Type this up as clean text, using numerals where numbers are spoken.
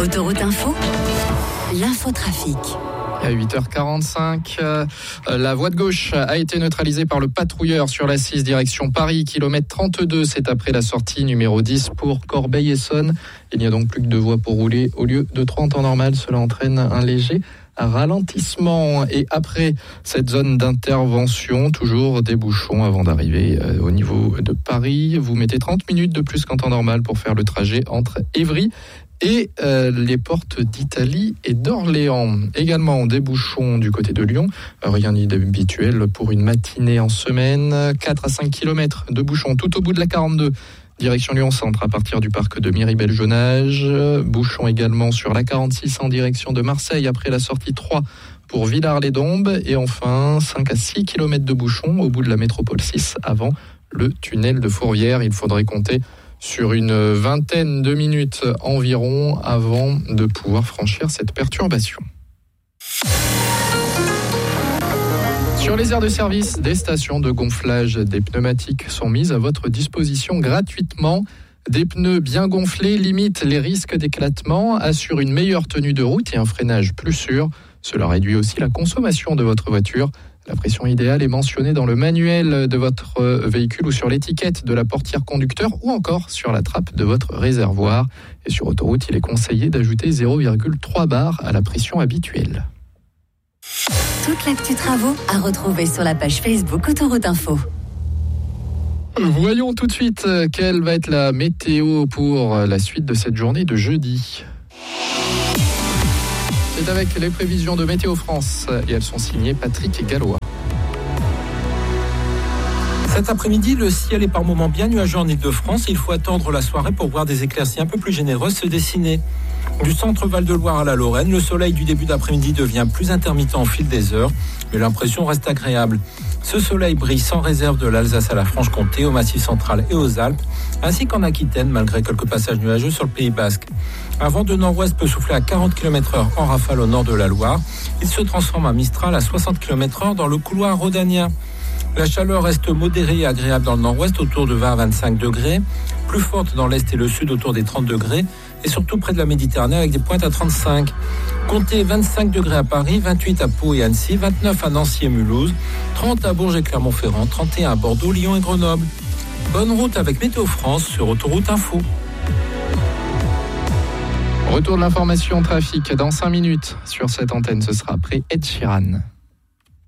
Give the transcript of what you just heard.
Autoroute Info, l'infotrafic. À 8h45, la voie de gauche a été neutralisée par le patrouilleur sur la 6 direction Paris, kilomètre 32. C'est après la sortie numéro 10 pour Corbeil-Essonnes. Il n'y a donc plus que 2 voies pour rouler au lieu de 3 en temps normal. Cela entraîne un léger ralentissement. Et après cette zone d'intervention, toujours des bouchons avant d'arriver au niveau de Paris. Vous mettez 30 minutes de plus qu'en temps normal pour faire le trajet entre Évry et les portes d'Italie et d'Orléans. Également des bouchons du côté de Lyon. Rien d'inhabituel pour une matinée en semaine. 4 à 5 km de bouchons tout au bout de la 42. Direction Lyon-Centre à partir du parc de Miribel-Jonage. Bouchons également sur la 46 en direction de Marseille après la sortie 3 pour Villars-les-Dombes. Et enfin 5 à 6 km de bouchons au bout de la métropole 6 avant le tunnel de Fourvière. Il faudrait compter sur une vingtaine de minutes environ avant de pouvoir franchir cette perturbation. Sur les aires de service, des stations de gonflage des pneumatiques sont mises à votre disposition gratuitement. Des pneus bien gonflés limitent les risques d'éclatement, assurent une meilleure tenue de route et un freinage plus sûr. Cela réduit aussi la consommation de votre voiture. La pression idéale est mentionnée dans le manuel de votre véhicule ou sur l'étiquette de la portière conducteur ou encore sur la trappe de votre réservoir. Et sur autoroute, il est conseillé d'ajouter 0,3 bar à la pression habituelle. Toute l'actu travaux à retrouver sur la page Facebook Autoroute Info. Voyons tout de suite quelle va être la météo pour la suite de cette journée de jeudi. C'est avec les prévisions de Météo France et elles sont signées Patrick Gallois. Cet après-midi, le ciel est par moments bien nuageux en Ile-de-France. Il faut attendre la soirée pour voir des éclaircies un peu plus généreuses se dessiner. Du centre Val-de-Loire à la Lorraine, le soleil du début d'après-midi devient plus intermittent au fil des heures, mais l'impression reste agréable. Ce soleil brille sans réserve de l'Alsace à la Franche-Comté, au Massif central et aux Alpes, ainsi qu'en Aquitaine, malgré quelques passages nuageux sur le Pays basque. Un vent de nord-ouest peut souffler à 40 km/h en rafale au nord de la Loire. Il se transforme en Mistral à 60 km/h dans le couloir rhodanien. La chaleur reste modérée et agréable dans le nord-ouest, autour de 20 à 25 degrés, plus forte dans l'est et le sud, autour des 30 degrés, et surtout près de la Méditerranée avec des pointes à 35. Comptez 25 degrés à Paris, 28 à Pau et Annecy, 29 à Nancy et Mulhouse, 30 à Bourges et Clermont-Ferrand, 31 à Bordeaux, Lyon et Grenoble. Bonne route avec Météo France sur Autoroute Info. Retour de l'information trafic dans 5 minutes. Sur cette antenne, ce sera après Ed Sheeran.